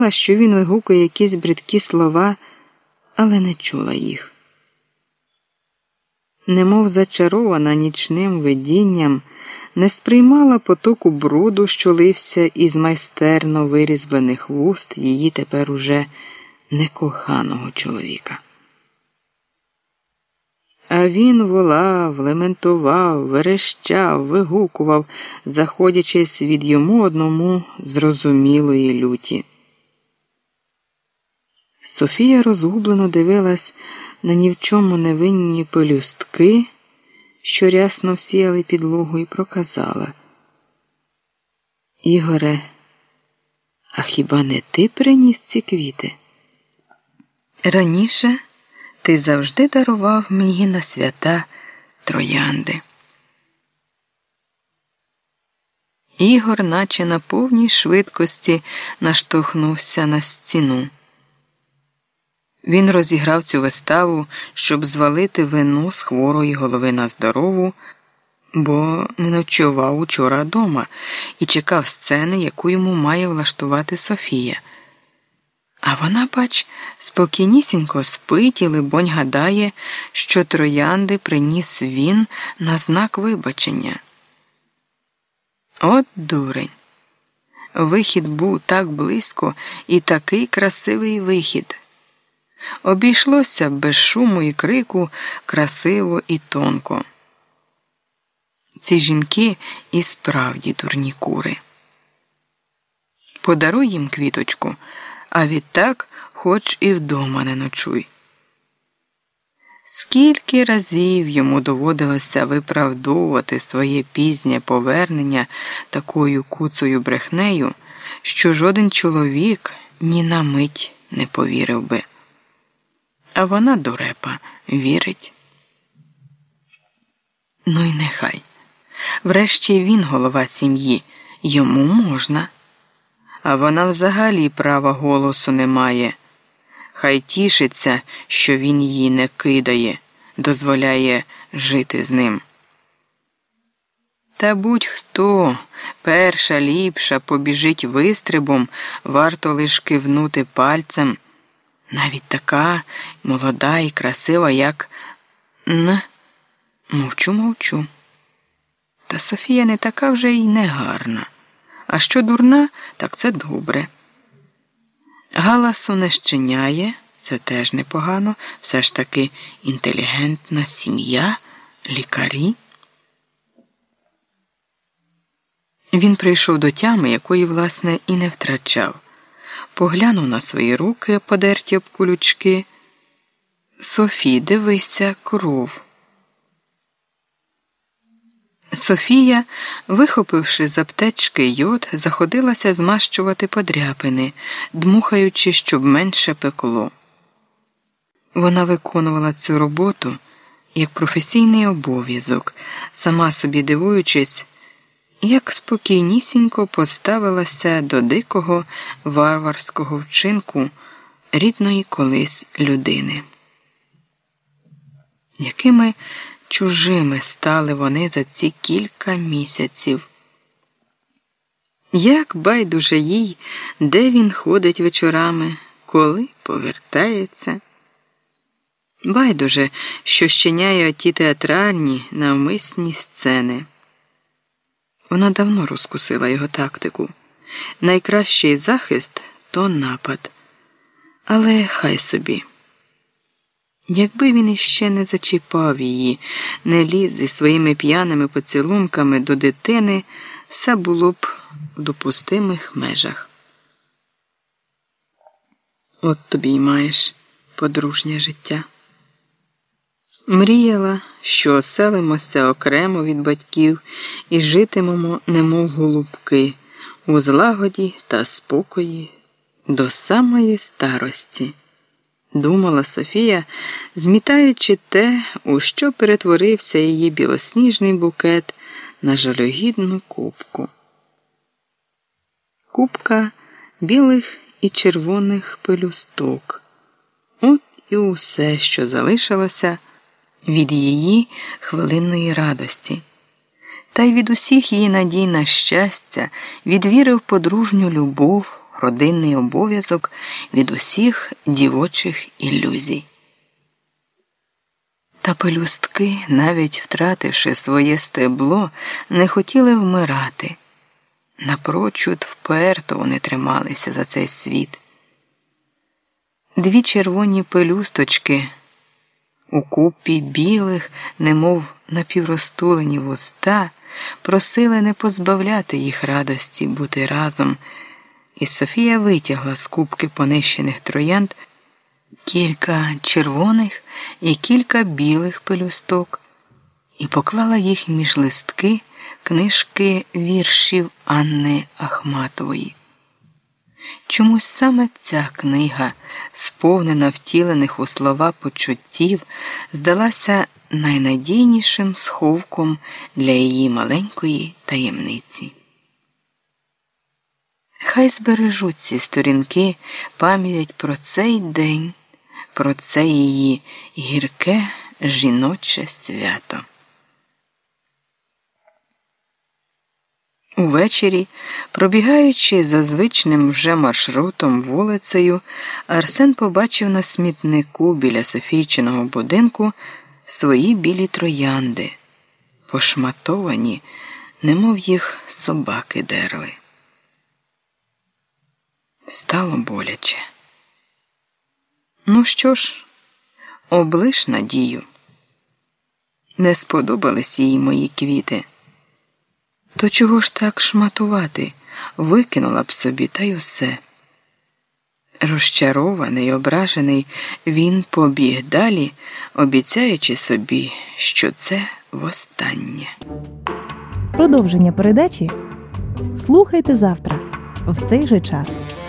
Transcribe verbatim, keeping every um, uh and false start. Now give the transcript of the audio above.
що він вигукує якісь бридкі слова, але не чула їх. Немов зачарована нічним видінням, не сприймала потоку бруду, що лився із майстерно вирізблених вуст її тепер уже некоханого чоловіка. А він волав, лементував, верещав, вигукував, заходячись від йому одному зрозумілої люті. Софія розгублено дивилась на ні в чому невинні пелюстки, що рясно всіяли підлогу, і проказала: «Ігоре, а хіба не ти приніс ці квіти? Раніше ти завжди дарував мені на свята троянди». Ігор наче на повній швидкості наштовхнувся на стіну. Він розіграв цю виставу, щоб звалити вину з хворої голови на здорову, бо не ночував учора дома і чекав сцени, яку йому має влаштувати Софія. А вона, бач, спокійнісінько спить і, либонь, гадає, що троянди приніс він на знак вибачення. От дурень! Вихід був так близько, і такий красивий вихід. Обійшлося без шуму і крику, красиво і тонко. Ці жінки і справді дурні кури. Подаруй їм квіточку, а відтак хоч і вдома не ночуй. Скільки разів йому доводилося виправдовувати своє пізнє повернення такою куцою брехнею, що жоден чоловік ні на мить не повірив би. А вона, дурепа, вірить. Ну й нехай. Врешті він голова сім'ї, йому можна. А вона взагалі права голосу не має. Хай тішиться, що він її не кидає, дозволяє жити з ним. Та будь-хто, перша ліпша, побіжить вистрибом, варто лиш кивнути пальцем. Навіть така молода і красива, як Н. Мовчу, мовчу. Та Софія не така вже й не гарна. А що дурна, так це добре. Галасу не щиняє, це теж непогано, все ж таки інтелігентна сім'я, лікарі. Він прийшов до тями, якої, власне, і не втрачав. Поглянув на свої руки, подерті об кулючки. «Софі, дивися, кров». Софія, вихопивши з аптечки йод, заходилася змащувати подряпини, дмухаючи, щоб менше пекло. Вона виконувала цю роботу як професійний обов'язок, сама собі дивуючись, як спокійнісінько поставилася до дикого варварського вчинку рідної колись людини. Якими чужими стали вони за ці кілька місяців. Як байдуже їй, де він ходить вечорами, коли повертається. Байдуже, що щиняє оті театральні, навмисні сцени. Вона давно розкусила його тактику. Найкращий захист – то напад. Але хай собі. Якби він іще не зачіпав її, не ліз зі своїми п'яними поцілунками до дитини, все було б в допустимих межах. От тобі й маєш подружнє життя. Мріяла, що оселимося окремо від батьків і житимемо, немов голубки, у злагоді та спокої до самої старості. Думала Софія, змітаючи те, у що перетворився її білосніжний букет на жалюгідну кубку. Кубка білих і червоних пелюсток. От і усе, що залишилося від її хвилинної радості. Та й від усіх її надій на щастя, від віри в подружню любов, родинний обов'язок від усіх дівочих ілюзій. Та пелюстки, навіть втративши своє стебло, не хотіли вмирати. Напрочуд вперто вони трималися за цей світ. Дві червоні пелюсточки у купі білих, немов напіврозтулені вуста, просили не позбавляти їх радості бути разом, і Софія витягла з купки понищених троянд кілька червоних і кілька білих пелюсток і поклала їх між листки книжки віршів Анни Ахматової. Чомусь саме ця книга, сповнена втілених у слова почуттів, здалася найнадійнішим сховком для її маленької таємниці. Хай збережуть ці сторінки пам'ять про цей день, про це її гірке жіноче свято. Увечері, пробігаючи за звичним вже маршрутом вулицею, Арсен побачив на смітнику біля Софійчиного будинку свої білі троянди, пошматовані, немов їх собаки дерли. Стало боляче. Ну що ж, облиш надію. Не сподобались їй мої квіти. То чого ж так шматувати? Викинула б собі, та й усе. Розчарований, ображений, він побіг далі, обіцяючи собі, що це востаннє. Продовження передачі слухайте завтра в цей же час.